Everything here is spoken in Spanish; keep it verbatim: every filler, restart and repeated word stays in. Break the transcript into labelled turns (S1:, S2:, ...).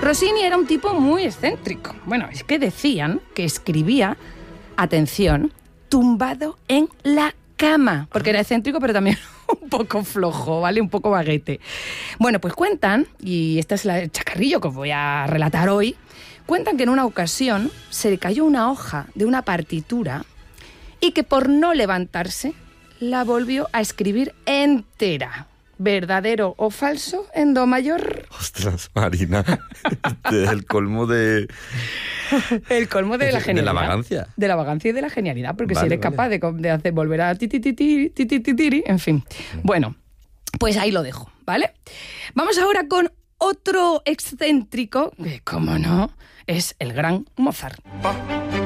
S1: Rossini era un tipo muy excéntrico. Bueno, es que decían que escribía, atención, tumbado en la cama, porque era excéntrico, pero también un poco flojo, ¿vale? Un poco baguete. Bueno, pues cuentan, y este es el chacarrillo que os voy a relatar hoy, cuentan que en una ocasión se le cayó una hoja de una partitura y que por no levantarse la volvió a escribir entera. ¿Verdadero o falso en do mayor?
S2: Ostras, Marina, el colmo de...
S1: El colmo de la genialidad.
S2: De la vagancia.
S1: De la vagancia y de la genialidad, porque
S2: Vale,
S1: si eres
S2: vale.
S1: capaz de, de hacer volver a ti, ti, ti, ti, ti, ti, ti, ti, en fin. Bueno, pues ahí lo dejo, ¿vale? Vamos ahora con otro excéntrico, que como no, es el gran Mozart.
S3: Pa.